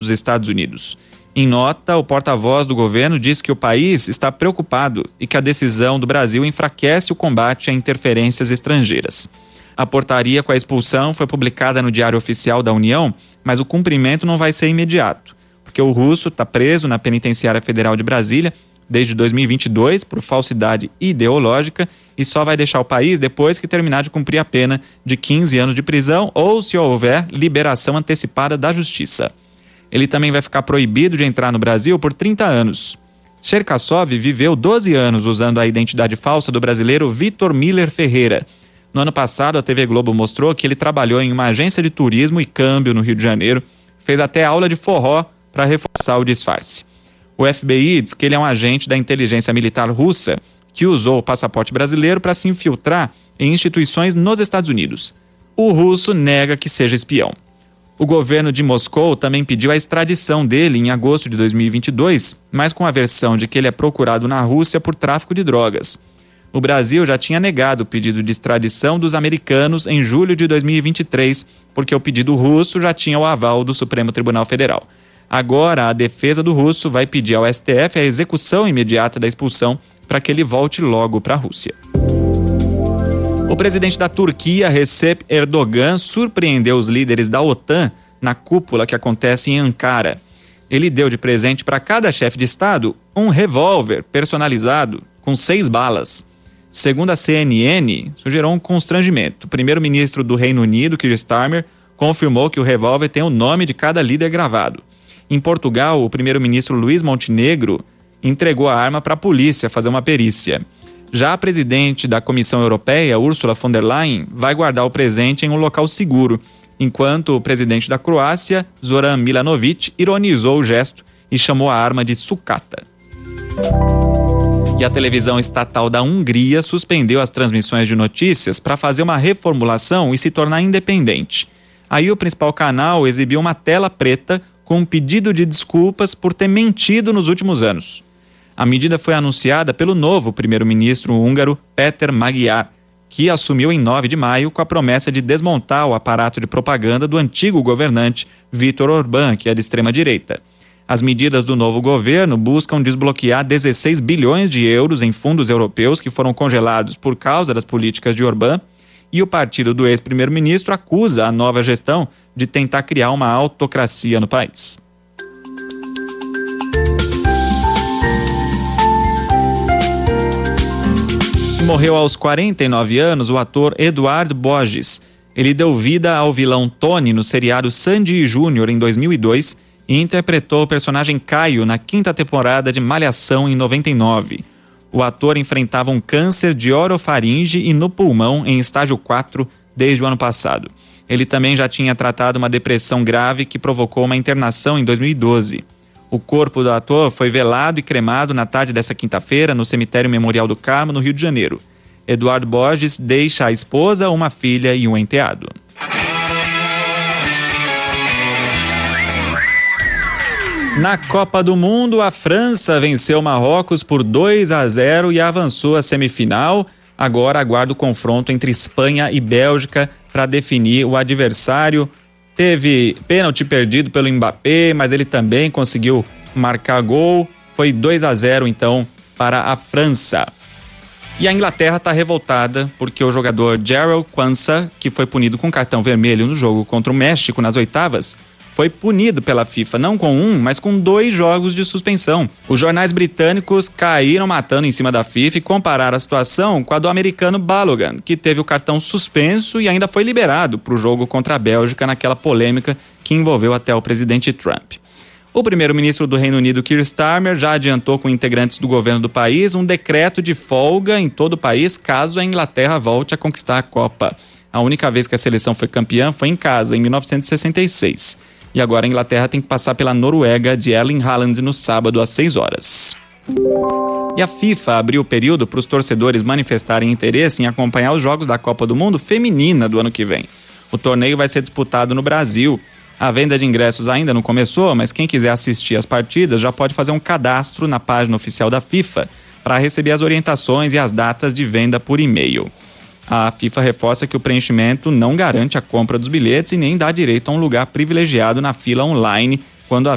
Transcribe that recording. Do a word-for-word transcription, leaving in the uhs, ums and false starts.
dos Estados Unidos. Em nota, o porta-voz do governo diz que o país está preocupado e que a decisão do Brasil enfraquece o combate a interferências estrangeiras. A portaria com a expulsão foi publicada no Diário Oficial da União, mas o cumprimento não vai ser imediato, porque o russo está preso na Penitenciária Federal de Brasília desde dois mil e vinte e dois por falsidade ideológica e só vai deixar o país depois que terminar de cumprir a pena de quinze anos de prisão ou se houver liberação antecipada da justiça. Ele também vai ficar proibido de entrar no Brasil por trinta anos. Cherkassov viveu doze anos usando a identidade falsa do brasileiro Vitor Miller Ferreira. No ano passado, a T V Globo mostrou que ele trabalhou em uma agência de turismo e câmbio no Rio de Janeiro, fez até aula de forró para reforçar o disfarce. O F B I diz que ele é um agente da inteligência militar russa que usou o passaporte brasileiro para se infiltrar em instituições nos Estados Unidos. O russo nega que seja espião. O governo de Moscou também pediu a extradição dele em agosto de dois mil e vinte e dois, mas com a versão de que ele é procurado na Rússia por tráfico de drogas. O Brasil já tinha negado o pedido de extradição dos americanos em julho de dois mil e vinte e três, porque o pedido russo já tinha o aval do Supremo Tribunal Federal. Agora, a defesa do russo vai pedir ao S T F a execução imediata da expulsão para que ele volte logo para a Rússia. O presidente da Turquia, Recep Erdogan, surpreendeu os líderes da OTAN na cúpula que acontece em Ankara. Ele deu de presente para cada chefe de Estado um revólver personalizado com seis balas. Segundo a C N N, isso gerou um constrangimento. O primeiro-ministro do Reino Unido, Keir Starmer, confirmou que o revólver tem o nome de cada líder gravado. Em Portugal, o primeiro-ministro Luís Montenegro entregou a arma para a polícia fazer uma perícia. Já a presidente da Comissão Europeia, Ursula von der Leyen, vai guardar o presente em um local seguro, enquanto o presidente da Croácia, Zoran Milanovic, ironizou o gesto e chamou a arma de sucata. E a televisão estatal da Hungria suspendeu as transmissões de notícias para fazer uma reformulação e se tornar independente. Aí o principal canal exibiu uma tela preta com um pedido de desculpas por ter mentido nos últimos anos. A medida foi anunciada pelo novo primeiro-ministro húngaro Péter Magyar, que assumiu em nove de maio com a promessa de desmontar o aparato de propaganda do antigo governante Viktor Orbán, que é de extrema-direita. As medidas do novo governo buscam desbloquear dezesseis bilhões de euros em fundos europeus que foram congelados por causa das políticas de Orbán, e o partido do ex-primeiro-ministro acusa a nova gestão de tentar criar uma autocracia no país. Morreu aos quarenta e nove anos o ator Eduard Borges. Ele deu vida ao vilão Tony no seriado Sandy e Júnior em dois mil e dois e interpretou o personagem Caio na quinta temporada de Malhação em noventa e nove. O ator enfrentava um câncer de orofaringe e no pulmão em estágio quatro desde o ano passado. Ele também já tinha tratado uma depressão grave que provocou uma internação em dois mil e doze. O corpo do ator foi velado e cremado na tarde dessa quinta-feira no cemitério Memorial do Carmo, no Rio de Janeiro. Eduardo Borges deixa a esposa, uma filha e um enteado. Na Copa do Mundo, a França venceu Marrocos por dois a zero e avançou à semifinal. Agora aguarda o confronto entre Espanha e Bélgica para definir o adversário. Teve pênalti perdido pelo Mbappé, mas ele também conseguiu marcar gol. Foi dois a zero, então, para a França. E a Inglaterra está revoltada porque o jogador Jarell Quansah, que foi punido com cartão vermelho no jogo contra o México nas oitavas, foi punido pela FIFA, não com um, mas com dois jogos de suspensão. Os jornais britânicos caíram matando em cima da FIFA e compararam a situação com a do americano Balogun, que teve o cartão suspenso e ainda foi liberado para o jogo contra a Bélgica naquela polêmica que envolveu até o presidente Trump. O primeiro-ministro do Reino Unido, Keir Starmer, já adiantou com integrantes do governo do país um decreto de folga em todo o país caso a Inglaterra volte a conquistar a Copa. A única vez que a seleção foi campeã foi em casa, em mil novecentos e sessenta e seis. E agora a Inglaterra tem que passar pela Noruega de Erling Haaland no sábado às seis horas. E a FIFA abriu o período para os torcedores manifestarem interesse em acompanhar os Jogos da Copa do Mundo feminina do ano que vem. O torneio vai ser disputado no Brasil. A venda de ingressos ainda não começou, mas quem quiser assistir às partidas já pode fazer um cadastro na página oficial da FIFA para receber as orientações e as datas de venda por e-mail. A FIFA reforça que o preenchimento não garante a compra dos bilhetes e nem dá direito a um lugar privilegiado na fila online quando a